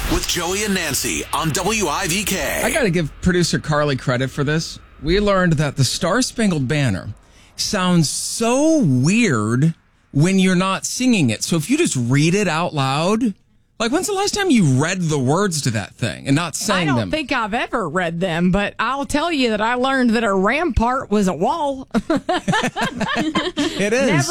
with Joey and Nancy on WIVK. I got to give producer Carly credit for this. We learned that the Star Spangled Banner sounds so weird when you're not singing it. So if you just read it out loud, like when's the last time you read the words to that thing and not sang them? I don't think I've ever read them, but I'll tell you that I learned that a rampart was a wall. It is.